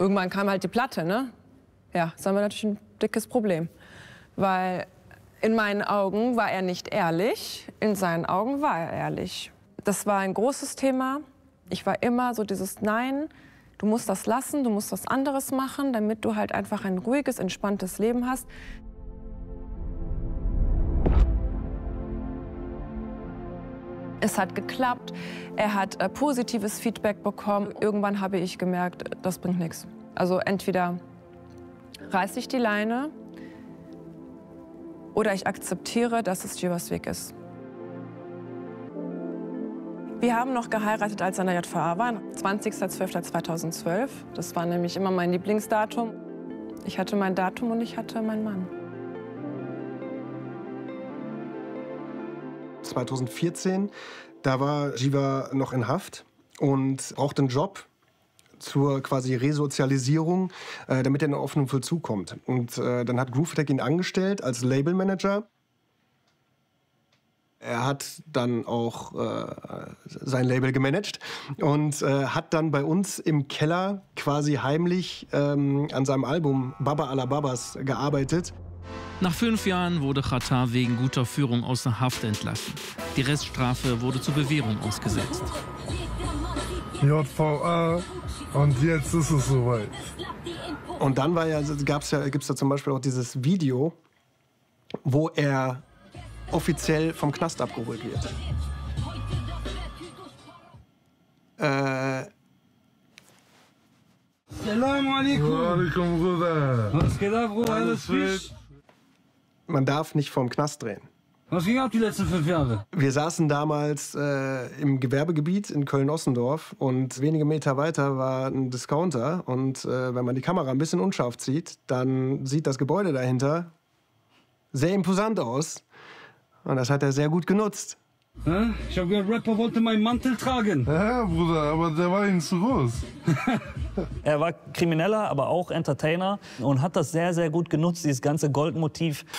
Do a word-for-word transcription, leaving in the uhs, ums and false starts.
Irgendwann kam halt die Platte, ne? Ja, das war natürlich ein dickes Problem. Weil in meinen Augen war er nicht ehrlich, in seinen Augen war er ehrlich. Das war ein großes Thema. Ich war immer so dieses Nein, du musst das lassen, du musst was anderes machen, damit du halt einfach ein ruhiges, entspanntes Leben hast. Es hat geklappt, er hat äh, positives Feedback bekommen. Irgendwann habe ich gemerkt, das bringt nichts. Also entweder reiße ich die Leine oder ich akzeptiere, dass es Jivas Weg ist. Wir haben noch geheiratet, als er in der J V A war, zwanzigster zwölfter zweitausendzwölf. Das war nämlich immer mein Lieblingsdatum. Ich hatte mein Datum und ich hatte meinen Mann. zweitausendvierzehn, da war Jiva noch in Haft und brauchte einen Job zur quasi Resozialisierung, äh, damit er in den offenen Vollzug kommt. Und äh, dann hat Groove Attack ihn angestellt als Labelmanager. Er hat dann auch äh, sein Label gemanagt und äh, hat dann bei uns im Keller quasi heimlich ähm, an seinem Album Baba Alla Babas gearbeitet. Nach fünf Jahren wurde Xatar wegen guter Führung aus der Haft entlassen. Die Reststrafe wurde zur Bewährung ausgesetzt. J V A und jetzt ist es soweit. Und dann war ja, gab's ja, gibt's da zum Beispiel auch dieses Video, wo er offiziell vom Knast abgeholt wird. Äh. Salam alaikum. Wa alaikum, Bruder. Was geht ab, Bruder? Alles fit? Man darf nicht vorm Knast drehen. Was ging ab die letzten fünf Jahre? Wir saßen damals äh, im Gewerbegebiet in Köln-Ossendorf und wenige Meter weiter war ein Discounter. Und äh, wenn man die Kamera ein bisschen unscharf zieht, dann sieht das Gebäude dahinter sehr imposant aus. Und das hat er sehr gut genutzt. Ich habe gehört, Rapper wollte meinen Mantel tragen. Ja, Bruder, aber der war ihm zu groß. Er war Krimineller, aber auch Entertainer und hat das sehr, sehr gut genutzt, dieses ganze Goldmotiv.